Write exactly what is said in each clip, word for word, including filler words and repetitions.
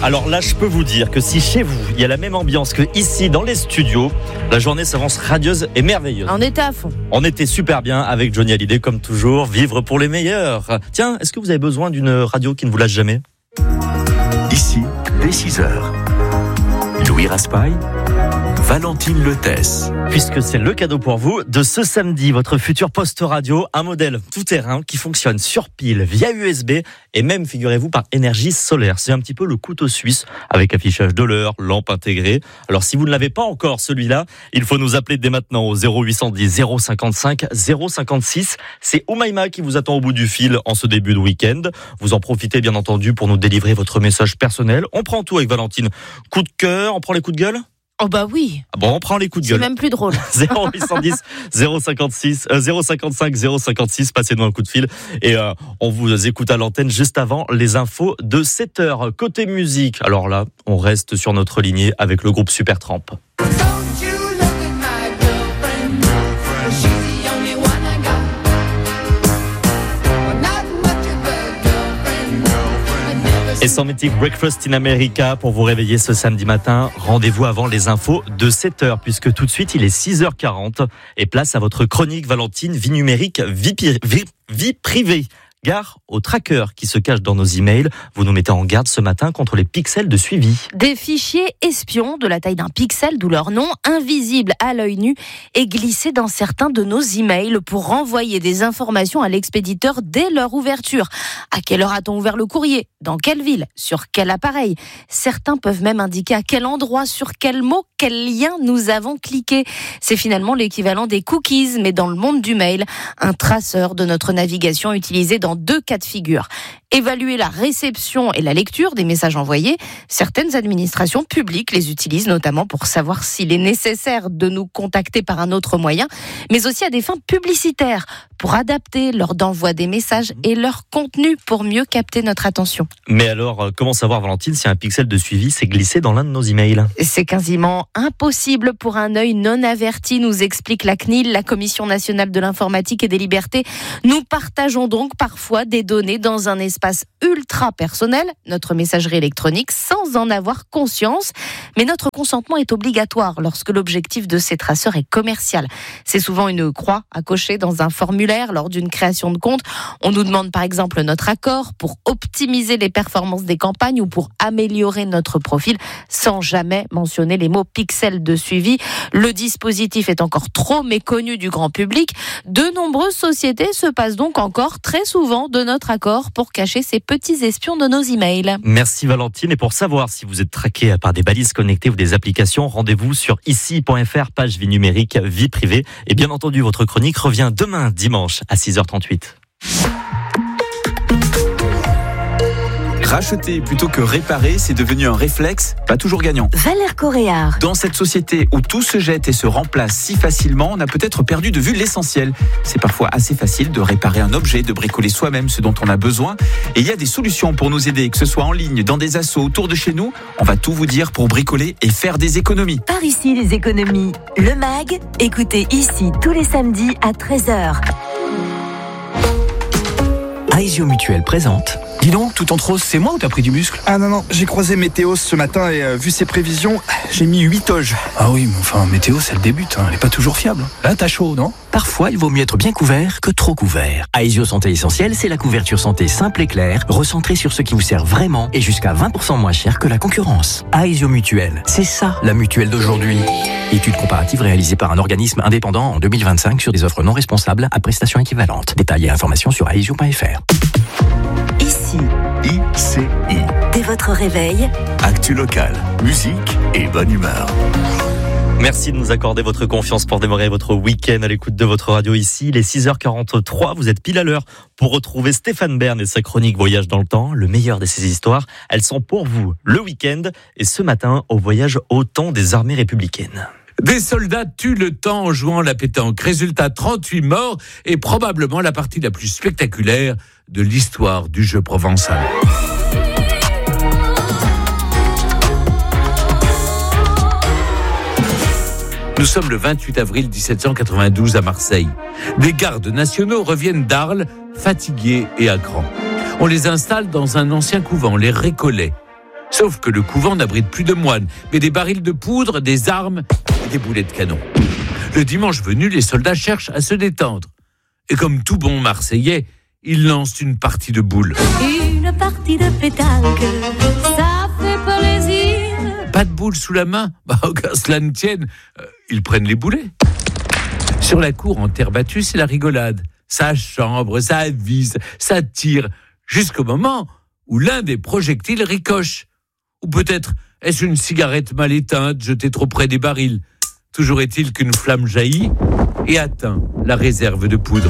Alors là, je peux vous dire que si chez vous, il y a la même ambiance que ici dans les studios, la journée s'avance radieuse et merveilleuse. On était à fond. On était super bien avec Johnny Hallyday, comme toujours, vivre pour les meilleurs. Tiens, est-ce que vous avez besoin d'une radio qui ne vous lâche jamais ? Ici, dès six heures, Louis Raspail, Valentine Lethès. Puisque c'est le cadeau pour vous de ce samedi, votre futur poste radio, un modèle tout-terrain qui fonctionne sur pile, via U S B et même, figurez-vous, par énergie solaire. C'est un petit peu le couteau suisse avec affichage de l'heure, lampe intégrée. Alors si vous ne l'avez pas encore celui-là, il faut nous appeler dès maintenant au zéro huit cent dix zéro cinquante-cinq zéro cinquante-six. C'est Oumaima qui vous attend au bout du fil en ce début de week-end. Vous en profitez bien entendu pour nous délivrer votre message personnel. On prend tout avec Valentine. Coup de cœur, on prend les coups de gueule ? Oh bah oui. Bon, on prend les coups de gueule. C'est même plus drôle. zéro huit cent dix zéro cinquante-six euh, zéro cinquante-cinq zéro cinquante-six, passez-nous un coup de fil et euh, on vous écoute à l'antenne juste avant les infos de sept heures. Côté musique, alors là, on reste sur notre lignée avec le groupe Supertramp. Et sans mythique Breakfast in America pour vous réveiller ce samedi matin. Rendez-vous avant les infos de sept heures, puisque tout de suite il est six heures quarante et place à votre chronique Valentine, vie numérique, vie, pi- vie, vie privée. Gare aux trackers qui se cachent dans nos emails. Vous nous mettez en garde ce matin contre les pixels de suivi. Des fichiers espions de la taille d'un pixel, d'où leur nom, invisibles à l'œil nu, et glissés dans certains de nos emails pour renvoyer des informations à l'expéditeur dès leur ouverture. À quelle heure a-t-on ouvert le courrier ? Dans quelle ville ? Sur quel appareil ? Certains peuvent même indiquer à quel endroit, sur quel mot, quel lien nous avons cliqué. C'est finalement l'équivalent des cookies, mais dans le monde du mail, un traceur de notre navigation utilisé dans deux cas de figure. Évaluer la réception et la lecture des messages envoyés, certaines administrations publiques les utilisent notamment pour savoir s'il est nécessaire de nous contacter par un autre moyen, mais aussi à des fins publicitaires, pour adapter l'heure d'envoi des messages et leur contenu pour mieux capter notre attention. Mais alors, comment savoir, Valentine, si un pixel de suivi s'est glissé dans l'un de nos emails ? C'est quasiment impossible pour un œil non averti, nous explique la C N I L, la Commission nationale de l'informatique et des libertés. Nous partageons donc parfois des données dans un espace ultra personnel, notre messagerie électronique, sans en avoir conscience. Mais notre consentement est obligatoire lorsque l'objectif de ces traceurs est commercial. C'est souvent une croix à cocher dans un formulaire lors d'une création de compte. On nous demande par exemple notre accord pour optimiser les performances des campagnes ou pour améliorer notre profil, sans jamais mentionner les mots pixels de suivi. Le dispositif est encore trop méconnu du grand public. De nombreuses sociétés se passent donc encore très souvent de notre accord pour cacher ces petits espions de nos emails. Merci Valentine. Et pour savoir si vous êtes traqué par des balises connectées ou des applications, rendez-vous sur ici point f r, page vie numérique, vie privée. Et bien entendu, votre chronique revient demain, dimanche, à six heures trente-huit. Racheter plutôt que réparer, c'est devenu un réflexe, pas toujours gagnant. Valère Coréard. Dans cette société où tout se jette et se remplace si facilement, on a peut-être perdu de vue l'essentiel. C'est parfois assez facile de réparer un objet, de bricoler soi-même ce dont on a besoin. Et il y a des solutions pour nous aider, que ce soit en ligne, dans des assos, autour de chez nous. On va tout vous dire pour bricoler et faire des économies. Par ici, les économies. Le Mag, écoutez ici tous les samedis à treize heures. Aesio Mutuel présente. Dis donc, tout en rose, c'est moi ou t'as pris du muscle ? Ah non, non, j'ai croisé Météos ce matin et euh, vu ses prévisions, j'ai mis huit toges. Ah oui, mais enfin, Météos, elle débute, hein, elle est pas toujours fiable. Là, t'as chaud, non ? Parfois, il vaut mieux être bien couvert que trop couvert. Aesio Santé Essentielle, c'est la couverture santé simple et claire, recentrée sur ce qui vous sert vraiment et jusqu'à vingt pour cent moins cher que la concurrence. Aesio Mutuel, c'est ça, la mutuelle d'aujourd'hui. Étude comparative réalisée par un organisme indépendant en deux mille vingt-cinq sur des offres non responsables à prestations équivalentes. Détails et informations sur aesio point f r. Ici, I C I. dès votre réveil, Actu locale, musique et bonne humeur. Merci de nous accorder votre confiance pour démarrer votre week-end à l'écoute de votre radio ici. Il est six heures quarante-trois, vous êtes pile à l'heure pour retrouver Stéphane Bern et sa chronique Voyage dans le temps. Le meilleur de ces histoires, elles sont pour vous le week-end et ce matin au voyage au temps des armées républicaines. Des soldats tuent le temps en jouant la pétanque. Résultat, trente-huit morts et probablement la partie la plus spectaculaire de l'histoire du jeu provençal. Nous sommes le vingt-huit avril dix-sept cent quatre-vingt-douze à Marseille. Des gardes nationaux reviennent d'Arles, fatigués et à cran. On les installe dans un ancien couvent, les Récollets. Sauf que le couvent n'abrite plus de moines, mais des barils de poudre, des armes et des boulets de canon. Le dimanche venu, les soldats cherchent à se détendre. Et comme tout bon Marseillais, ils lancent une partie de boules. Une partie de pétanque, ça fait plaisir. Pas de boules sous la main? Bah, qu'à cela ne tienne, euh, ils prennent les boulets. Sur la cour en terre battue, c'est la rigolade. Ça chambre, ça vise, ça tire, jusqu'au moment où l'un des projectiles ricoche. Ou peut-être est-ce une cigarette mal éteinte, jetée trop près des barils. Toujours est-il qu'une flamme jaillit et atteint la réserve de poudre.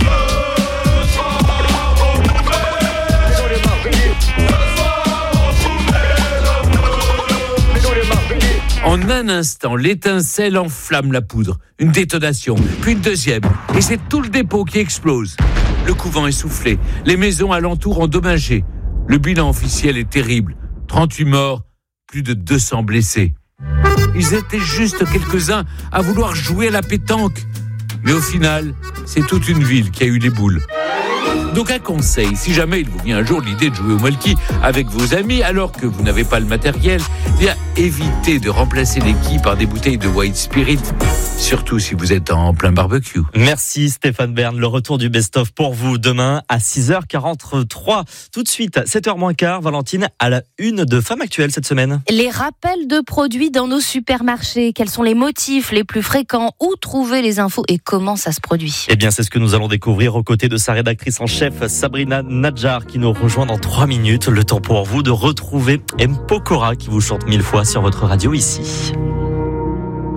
En un instant, l'étincelle enflamme la poudre. Une détonation, puis une deuxième. Et c'est tout le dépôt qui explose. Le couvent est soufflé, les maisons alentours endommagées. Le bilan officiel est terrible. trente-huit morts, plus de deux cents blessés. Ils étaient juste quelques-uns à vouloir jouer à la pétanque. Mais au final, c'est toute une ville qui a eu les boules. Donc un conseil, si jamais il vous vient un jour l'idée de jouer au molki avec vos amis alors que vous n'avez pas le matériel, eh bien évitez de remplacer les quilles par des bouteilles de white spirit, surtout si vous êtes en plein barbecue. Merci Stéphane Bern, le retour du best-of pour vous demain à six heures quarante-trois. Tout de suite, sept heures moins quart, Valentine, à la une de Femmes Actuelles cette semaine. Les rappels de produits dans nos supermarchés, quels sont les motifs les plus fréquents, où trouver les infos et comment ça se produit? Eh bien, c'est ce que nous allons découvrir aux côtés de sa rédactrice en chef, Sabrina Nadjar, qui nous rejoint dans trois minutes. Le temps pour vous de retrouver M. Pokora qui vous chante mille fois sur votre radio ici.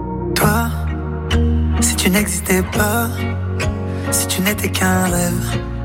Toi, si tu n'existais pas, si tu n'étais qu'un rêve,